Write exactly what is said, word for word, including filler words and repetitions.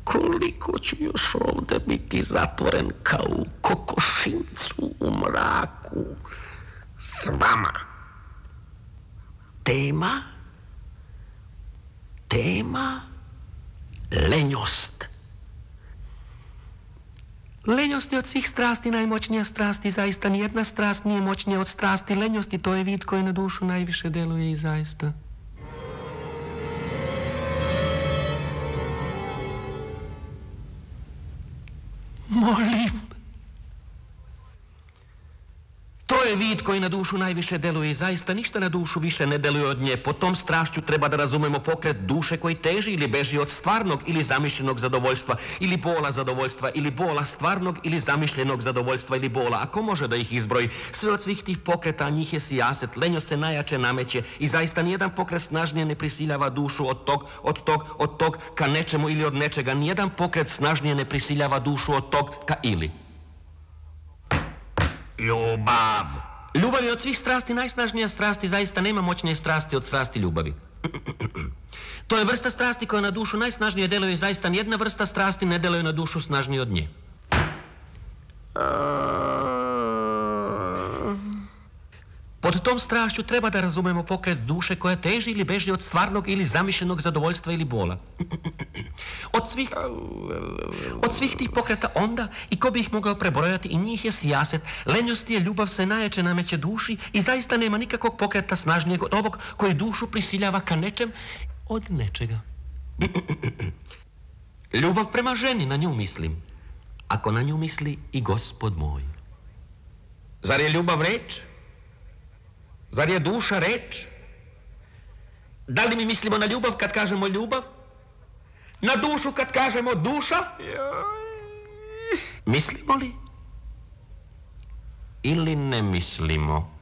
koliko ću još ovde biti zatvoren kao u kokošincu u mraku s vama. Tema? Tema? Lenjost. Lenjost je od svih strasti najmoćnija strast i zaista nijedna strast nije moćnija od strasti lenjosti. To je vid koji na dušu najviše deluje i zaista. Molim. To je vid koji na dušu najviše deluje i zaista ništa na dušu više ne deluje od nje. Po tom strašću treba da razumemo pokret duše koji teži ili beži od stvarnog ili zamišljenog zadovoljstva ili bola zadovoljstva ili bola stvarnog ili zamišljenog zadovoljstva ili bola. Ako može da ih izbroji, sve od svih tih pokreta, njih je sijaset, lenjost se najjače nameće i zaista nijedan pokret snažnije ne prisiljava dušu od tog, od tog, od tog ka nečemu ili od nečega. Nijedan pokret snažnije ne prisiljava dušu od tog ka ili. Ljubav. Ljubav je od svih strasti najsnažnija strast i zaista nema moćnije strasti od strasti ljubavi. To je vrsta strasti koja na dušu najsnažnije deluje i zaista nijedna vrsta strasti ne deluje na dušu snažnije od nje. Pod tom strašću treba da razumemo pokret duše koja teži ili beži od stvarnog ili zamišljenog zadovoljstva ili bola. Od svih, od svih tih pokreta onda, i ko bi ih mogao prebrojati, i njih je sijaset, lenjost je, ljubav se najjače nameće duši i zaista nema nikakvog pokreta snažnijeg od ovog koji dušu prisiljava ka nečem od nečega. Ljubav prema ženi, na nju mislim. Ako na nju misli i Gospod moj. Zar je ljubav reč? Zar je duša reč? Da li mi mislimo na ljubav kad kažemo ljubav? Na dušu kad kažemo duša? Mislimo li? Ili ne mislimo?